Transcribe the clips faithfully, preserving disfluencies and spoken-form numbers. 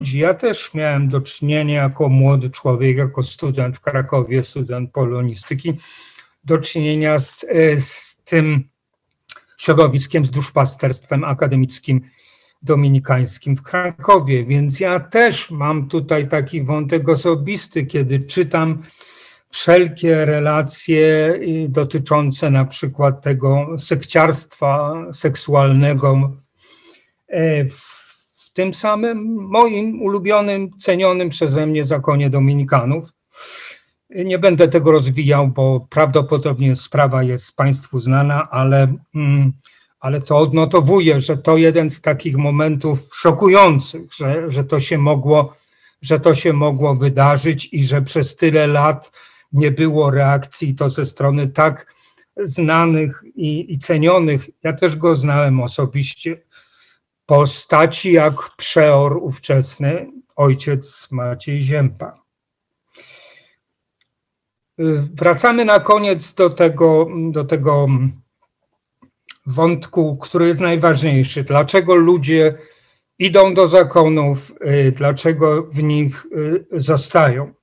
Ja też miałem do czynienia jako młody człowiek, jako student w Krakowie, student polonistyki, do czynienia z, z tym środowiskiem, z duszpasterstwem akademickim dominikańskim w Krakowie. Więc ja też mam tutaj taki wątek osobisty, kiedy czytam wszelkie relacje dotyczące na przykład tego sekciarstwa seksualnego w tym samym moim ulubionym, cenionym przeze mnie zakonie dominikanów. Nie będę tego rozwijał, bo prawdopodobnie sprawa jest Państwu znana, ale, ale to odnotowuję, że to jeden z takich momentów szokujących, że, że, to się mogło, że to się mogło wydarzyć i że przez tyle lat nie było reakcji to ze strony tak znanych i, i cenionych. Ja też go znałem osobiście. Postaci jak przeor ówczesny, ojciec Maciej Zięba. Wracamy na koniec do tego, do tego wątku, który jest najważniejszy. Dlaczego ludzie idą do zakonów, dlaczego w nich zostają?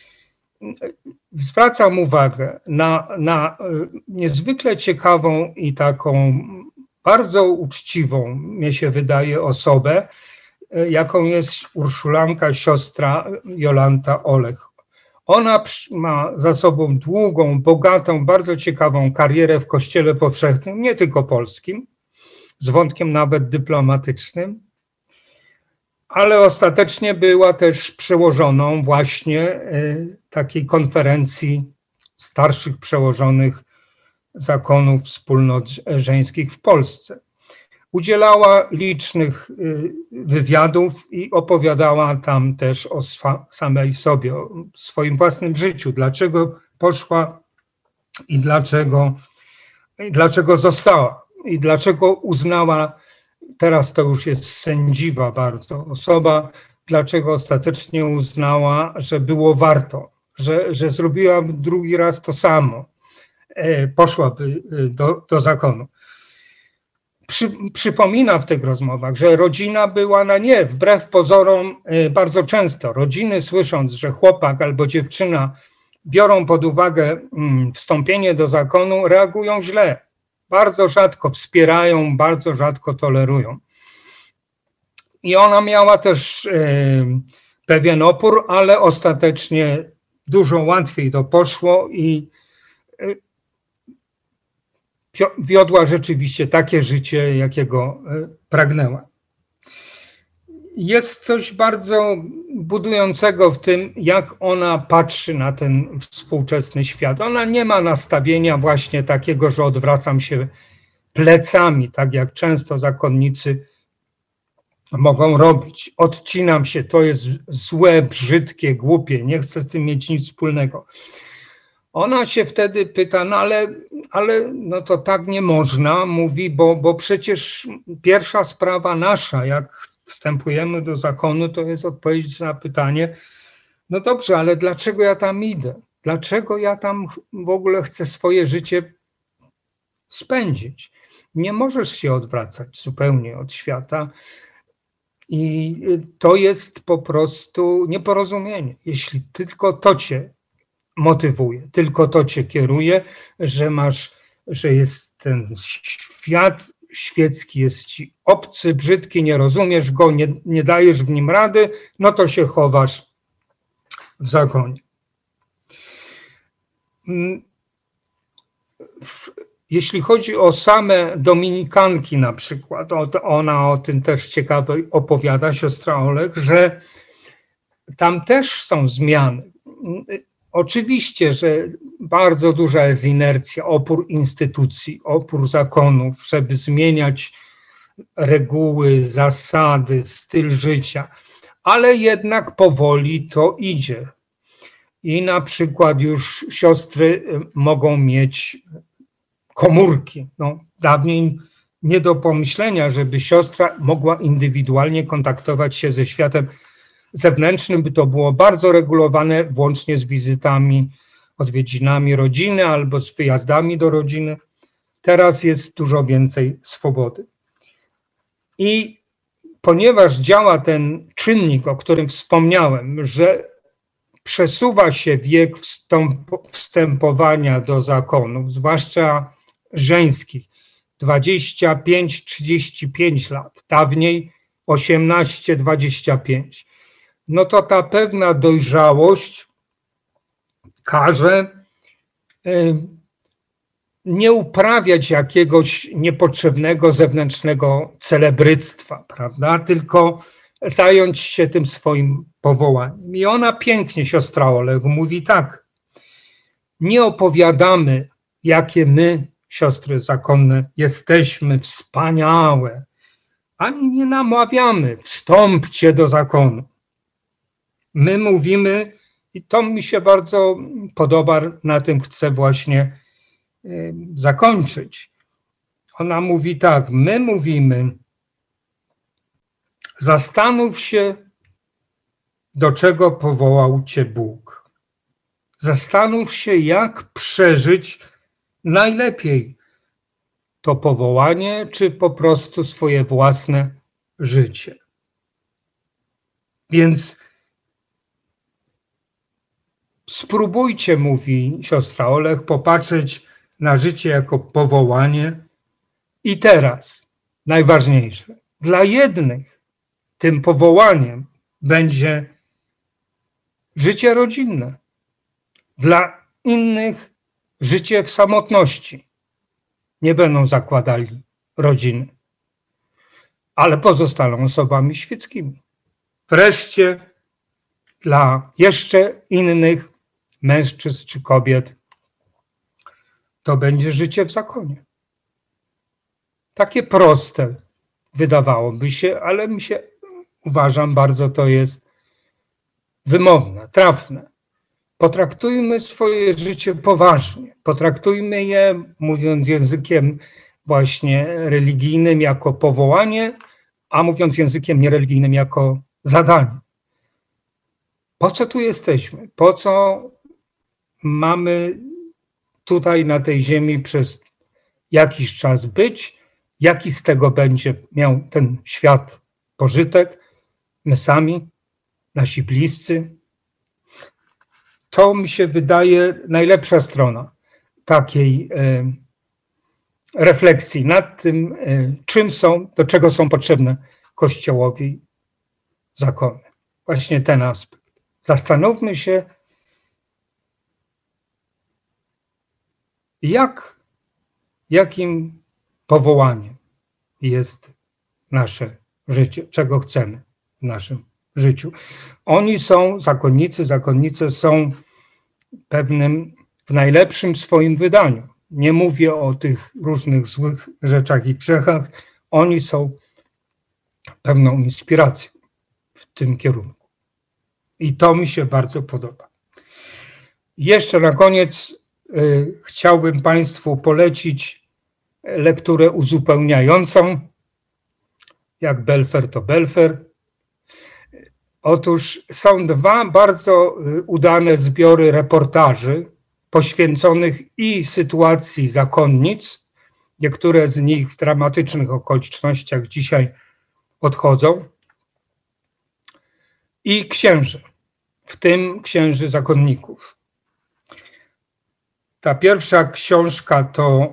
Zwracam uwagę na, na niezwykle ciekawą i taką bardzo uczciwą, mnie się wydaje, osobę, jaką jest urszulanka, siostra Jolanta Olech. Ona ma za sobą długą, bogatą, bardzo ciekawą karierę w Kościele Powszechnym, nie tylko polskim, z wątkiem nawet dyplomatycznym, ale ostatecznie była też przełożoną właśnie takiej konferencji starszych przełożonych zakonów wspólnot żeńskich w Polsce. Udzielała licznych wywiadów i opowiadała tam też o samej sobie, o swoim własnym życiu, dlaczego poszła i dlaczego, i dlaczego została i dlaczego uznała, teraz to już jest sędziwa bardzo osoba, dlaczego ostatecznie uznała, że było warto, że, że zrobiła drugi raz to samo, poszłaby do, do zakonu. Przy, przypomina w tych rozmowach, że rodzina była na nie, wbrew pozorom bardzo często. Rodziny, słysząc, że chłopak albo dziewczyna biorą pod uwagę wstąpienie do zakonu, reagują źle. Bardzo rzadko wspierają, bardzo rzadko tolerują. I ona miała też pewien opór, ale ostatecznie dużo łatwiej to poszło i wiodła rzeczywiście takie życie, jakiego pragnęła. Jest coś bardzo budującego w tym, jak ona patrzy na ten współczesny świat. Ona nie ma nastawienia właśnie takiego, że odwracam się plecami, tak jak często zakonnicy mogą robić. Odcinam się, to jest złe, brzydkie, głupie, nie chcę z tym mieć nic wspólnego. Ona się wtedy pyta, no ale, ale no to tak nie można, mówi, bo, bo przecież pierwsza sprawa nasza, jak wstępujemy do zakonu, to jest odpowiedź na pytanie, no dobrze, ale dlaczego ja tam idę? Dlaczego ja tam w ogóle chcę swoje życie spędzić? Nie możesz się odwracać zupełnie od świata i to jest po prostu nieporozumienie. Jeśli tylko to cię motywuje, tylko to cię kieruje, że masz, że jest ten świat świecki, jest ci obcy, brzydki, nie rozumiesz go, nie, nie dajesz w nim rady, no to się chowasz w zakonie. Jeśli chodzi o same dominikanki na przykład, ona o tym też ciekawie opowiada, siostra Olech, że tam też są zmiany. Oczywiście, że bardzo duża jest inercja, opór instytucji, opór zakonów, żeby zmieniać reguły, zasady, styl życia, ale jednak powoli to idzie. I na przykład już siostry mogą mieć komórki. No, dawniej nie do pomyślenia, żeby siostra mogła indywidualnie kontaktować się ze światem zewnętrznym, by to było bardzo regulowane, włącznie z wizytami, odwiedzinami rodziny albo z wyjazdami do rodziny. Teraz jest dużo więcej swobody. I ponieważ działa ten czynnik, o którym wspomniałem, że przesuwa się wiek wstępowania do zakonów, zwłaszcza żeńskich, dwadzieścia pięć trzydzieści pięć lat, dawniej osiemnaście dwadzieścia pięć. No to ta pewna dojrzałość każe nie uprawiać jakiegoś niepotrzebnego zewnętrznego celebryctwa, prawda? Tylko zająć się tym swoim powołaniem. I ona pięknie, siostra Oleg, mówi tak: nie opowiadamy, jakie my, siostry zakonne, jesteśmy wspaniałe, ani nie namawiamy, wstąpcie do zakonu. My mówimy, i to mi się bardzo podoba, na tym chcę właśnie y, zakończyć. Ona mówi tak: my mówimy, zastanów się, do czego powołał cię Bóg. Zastanów się, jak przeżyć najlepiej to powołanie, czy po prostu swoje własne życie. Więc spróbujcie, mówi siostra Oleg, popatrzeć na życie jako powołanie. I teraz najważniejsze, dla jednych tym powołaniem będzie życie rodzinne, dla innych życie w samotności. Nie będą zakładali rodziny, ale pozostaną osobami świeckimi. Wreszcie dla jeszcze innych mężczyzn czy kobiet to będzie życie w zakonie. Takie proste wydawałoby się, ale mi się, uważam, bardzo to jest wymowne, trafne. Potraktujmy swoje życie poważnie. Potraktujmy je, mówiąc językiem właśnie religijnym, jako powołanie, a mówiąc językiem niereligijnym, jako zadanie. Po co tu jesteśmy? Po co mamy tutaj na tej ziemi przez jakiś czas być? Jaki z tego będzie miał ten świat pożytek? My sami, nasi bliscy. To mi się wydaje najlepsza strona takiej e, refleksji nad tym, e, czym są, do czego są potrzebne Kościołowi zakony. Właśnie ten aspekt. Zastanówmy się, jak, jakim powołaniem jest nasze życie, czego chcemy w naszym życiu. Oni są, zakonnicy, zakonnice są pewnym, w najlepszym swoim wydaniu. Nie mówię o tych różnych złych rzeczach i grzechach. Oni są pewną inspiracją w tym kierunku. I to mi się bardzo podoba. Jeszcze na koniec y, chciałbym Państwu polecić lekturę uzupełniającą. Jak Belfer, to Belfer. Otóż są dwa bardzo udane zbiory reportaży poświęconych i sytuacji zakonnic. Niektóre z nich w dramatycznych okolicznościach dzisiaj odchodzą. I księży, w tym księży zakonników. Ta pierwsza książka to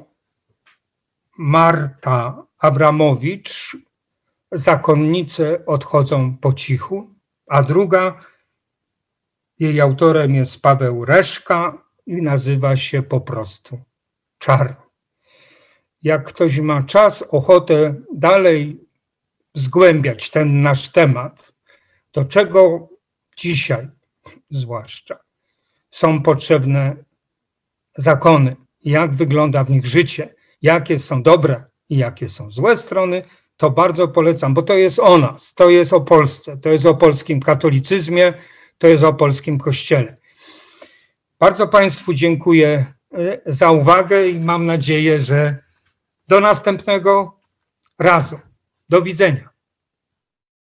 Marta Abramowicz, Zakonnice odchodzą po cichu, a druga, jej autorem jest Paweł Reszka i nazywa się po prostu Czarny. Jak ktoś ma czas, ochotę dalej zgłębiać ten nasz temat, do czego dzisiaj zwłaszcza są potrzebne zakony, jak wygląda w nich życie, jakie są dobre i jakie są złe strony, to bardzo polecam, bo to jest o nas, to jest o Polsce, to jest o polskim katolicyzmie, to jest o polskim Kościele. Bardzo Państwu dziękuję za uwagę i mam nadzieję, że do następnego razu. Do widzenia.